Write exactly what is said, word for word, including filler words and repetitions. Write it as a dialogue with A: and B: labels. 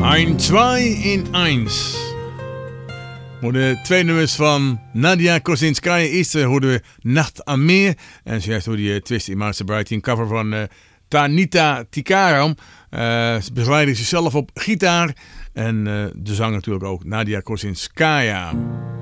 A: Ein, zwei in eins. Voor de twee nummers van Nadia Kosinskaya. Eerst uh, hoorden we Nacht am Meer. En zojuist hoorde je Twist in My Sobriety, een cover van uh, Tanita Tikaram. Uh, ze begeleidde zichzelf op gitaar. En uh, de zang natuurlijk ook, Nadia Kosinskaya.